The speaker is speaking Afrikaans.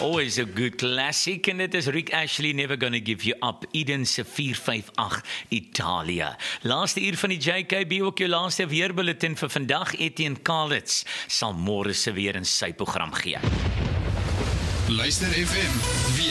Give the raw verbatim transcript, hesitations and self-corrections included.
Always a good classic, en dit is Rick Ashley, Never Gonna Give You Up, Eden se vier vyf agt Italië. Laaste uur van die J K B, ook jou laaste weerbulletin vir vandag. Etienne Kalitz sal môre se weer in sy program gee. Luister F M.